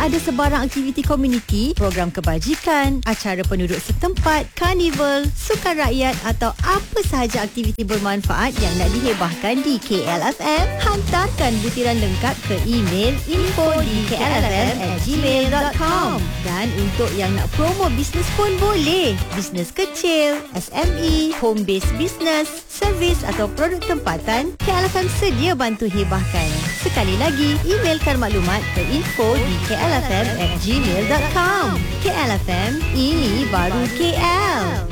Ada sebarang aktiviti komuniti, program kebajikan, acara penduduk setempat, karnival, sukan rakyat atau apa sahaja aktiviti bermanfaat yang nak dihebahkan di KLFM, hantarkan butiran lengkap ke email info@klfm@gmail.com. Dan untuk yang nak promo bisnes pun boleh. Bisnes kecil, SME, home based business, servis atau produk tempatan, KLFM sedia bantu hebahkan. Sekali lagi, emailkan maklumat ke info@klfm@gmail.com. KLFM, ini baru KL.